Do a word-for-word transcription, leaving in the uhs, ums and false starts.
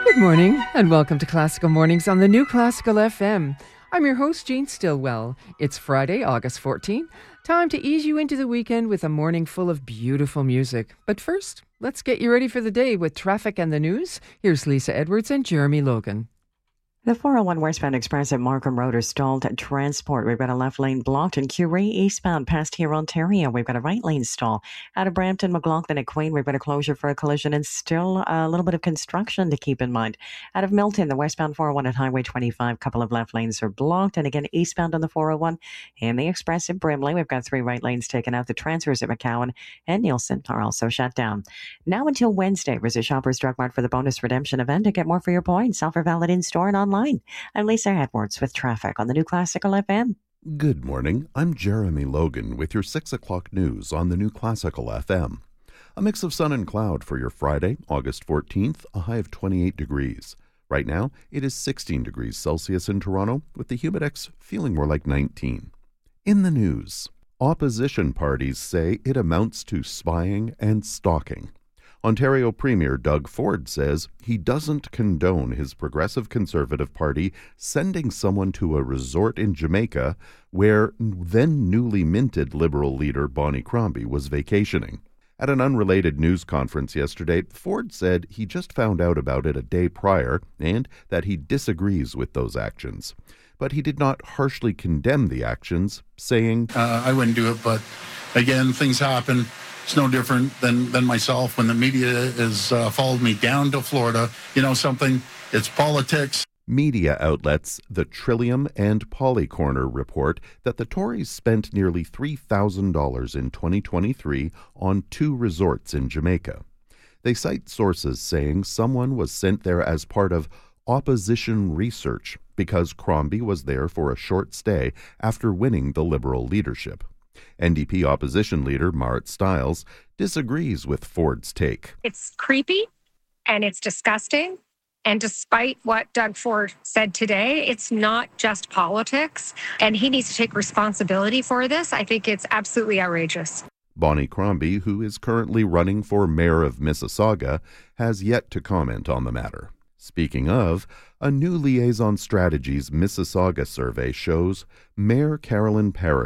Good morning, and welcome to Classical Mornings on the New Classical F M. I'm your host, Jane Stillwell. It's Friday, August fourteenth. Time to ease you into the weekend with a morning full of beautiful music. But first, let's get you ready for the day with traffic and the news. Here's Lisa Edwards and Jeremy Logan. The four oh one westbound express at Markham Road is stalled at transport. We've got a left lane blocked in Curie eastbound past here, Ontario. We've got a right lane stall out of Brampton, McLaughlin at Queen. We've got a closure for a collision and still a little bit of construction to keep in mind. Out of Milton, the westbound four oh one at Highway twenty-five, couple of left lanes are blocked. And again, eastbound on the four oh one and the express at Brimley, we've got three right lanes taken out. The transfers at McCowan and Nielsen are also shut down. Now until Wednesday, visit Shoppers Drug Mart for the bonus redemption event to get more for your points. Offer valid in store and online. I'm Lisa Edwards with traffic on the New Classical F M. Good morning. I'm Jeremy Logan with your six o'clock news on the New Classical F M. A mix of sun and cloud for your Friday, August fourteenth, a high of twenty-eight degrees. Right now, it is sixteen degrees Celsius in Toronto, with the humidex feeling more like nineteen. In the news, opposition parties say it amounts to spying and stalking. Ontario Premier Doug Ford says he doesn't condone his Progressive Conservative Party sending someone to a resort in Jamaica where then newly minted Liberal leader Bonnie Crombie was vacationing. At an unrelated news conference yesterday, Ford said he just found out about it a day prior and that he disagrees with those actions. But he did not harshly condemn the actions, saying, uh, I wouldn't do it, but again, things happen. It's no different than, than myself when the media has uh, followed me down to Florida. You know something? It's politics. Media outlets The Trillium and Polycorner report that the Tories spent nearly three thousand dollars in twenty twenty-three on two resorts in Jamaica. They cite sources saying someone was sent there as part of opposition research because Crombie was there for a short stay after winning the Liberal leadership. N D P opposition leader Marit Stiles disagrees with Ford's take. It's creepy and it's disgusting. And despite what Doug Ford said today, it's not just politics. And he needs to take responsibility for this. I think it's absolutely outrageous. Bonnie Crombie, who is currently running for mayor of Mississauga, has yet to comment on the matter. Speaking of, a new Liaison Strategies Mississauga survey shows Mayor Carolyn Parrish